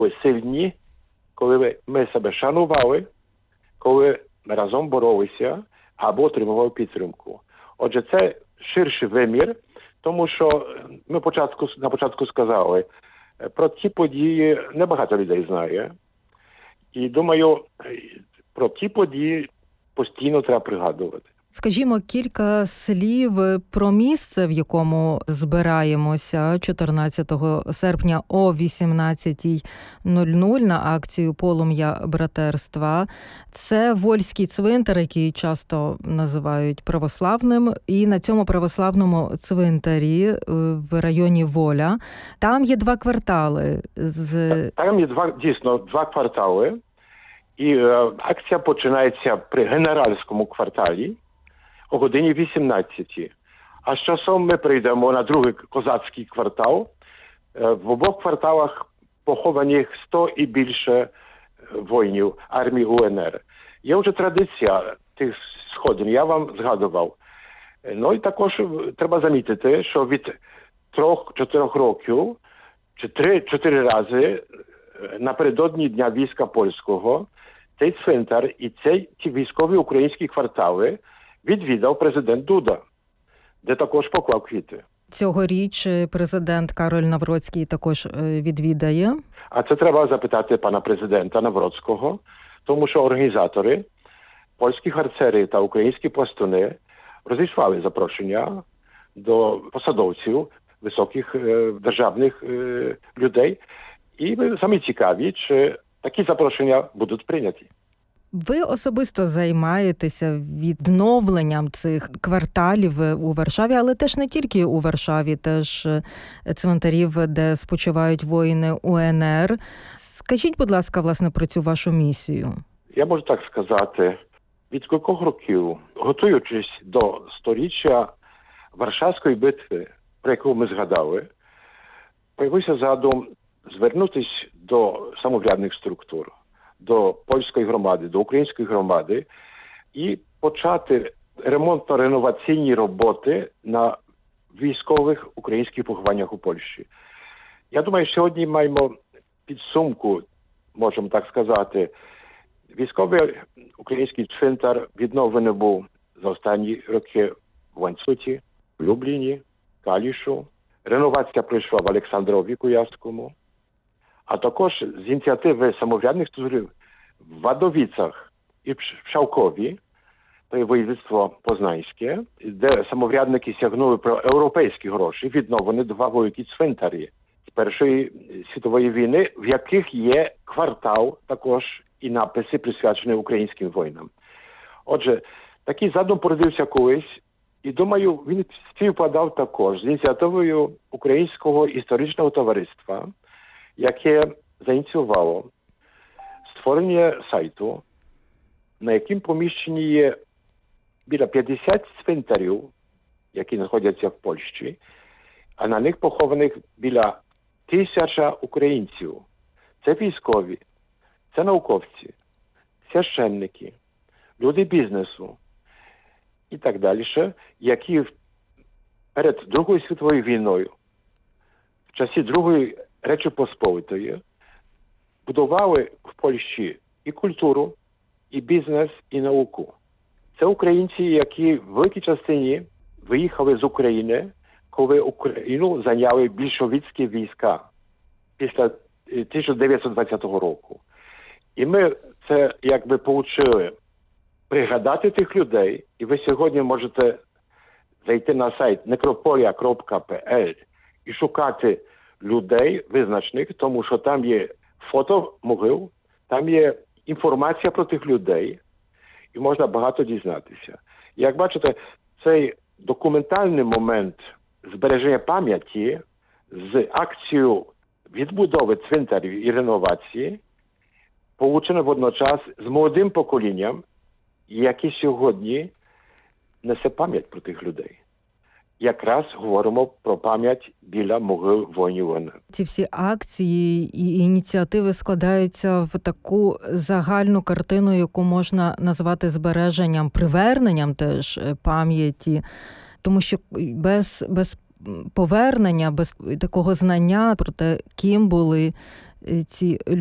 сильні, коли ми себе шанували, коли ми разом боролися або отримували підтримку. Отже, це ширший вимір, тому що ми на початку сказали, про ті події небагато людей знає. І думаю, про ті події постійно треба пригадувати. Скажімо, кілька слів про місце, в якому збираємося 14 серпня о 18:00 на акцію «Полум'я братерства». Це Вольський цвинтар, який часто називають православним. І на цьому православному цвинтарі в районі Воля там є 2 квартали. Там є дійсно 2 квартали. І акція починається при Генеральському кварталі о годині 18. А з часом ми прийдемо на другий козацький квартал. В обох кварталах поховані 100 і більше воїнів армії УНР. Є вже традиція тих сходин, я вам згадував. Ну і також треба замітити, що від 3-4 років, 4 рази напередодні Дня війська польського, цей цвинтар і ці військові українські квартали відвідав президент Дуда, де також поклав квіти. Цьогоріч президент Кароль Навроцький також відвідає. А це треба запитати пана президента Навроцького, тому що організатори, польські харцери та українські пластуни розійшли запрошення до посадовців, високих державних людей. І ми самі цікаві, чи такі запрошення будуть прийняті. Ви особисто займаєтеся відновленням цих кварталів у Варшаві, але теж не тільки у Варшаві, теж цвинтарів, де спочивають воїни УНР. Скажіть, будь ласка, власне, про цю вашу місію. Я можу так сказати, від кількох років, готуючись до сторіччя Варшавської битви, про яку ми згадали, появився задум звернутися до самоврядних структур, до польської громади, до української громади і почати ремонтно-реноваційні роботи на військових українських похованнях у Польщі. Я думаю, сьогодні маємо підсумку, можемо так сказати, військовий український цвинтар відновлений був за останні роки в Ланцуті, в Любліні, Калішу. Реновація пройшла в Олександрові Куявському. А також з ініціативи самоврядних структур в Вадовицях і в Шалкові, то є воєводство Познанське, де самоврядники сягнули про європейські гроші, відновлені 2 великі цвинтарі з Першої світової війни, в яких є квартал також і написи, присвячені українським воїнам. Отже, такий задум породився колись, і, думаю, він співпадав також з ініціативою Українського історичного товариства, яке заініціювало створення сайту, на яким поміщені є біля 50 цвинтарів, які знаходяться в Польщі, а на них похованих біля 1000 українців. Це військові, це науковці, священники, люди бізнесу і так далі, які перед Другою світовою війною, в часі Другої Речі Посполитої, будували в Польщі і культуру, і бізнес, і науку. Це українці, які в великій частині виїхали з України, коли Україну зайняли більшовицькі війська після 1920 року. І ми це якби получили пригадати тих людей, і ви сьогодні можете зайти на сайт necropolia.pl і шукати людей визначних, тому що там є фото могил, там є інформація про тих людей, і можна багато дізнатися. Як бачите, цей документальний момент збереження пам'яті з акцією відбудови цвинтарів і реновації получено водночас з молодим поколінням, яке сьогодні несе пам'ять про тих людей. Якраз говоримо про пам'ять біля могил воїнів УНР. Ці всі акції і ініціативи складаються в таку загальну картину, яку можна назвати збереженням, приверненням теж пам'яті, тому що без повернення, без такого знання про те, ким були ці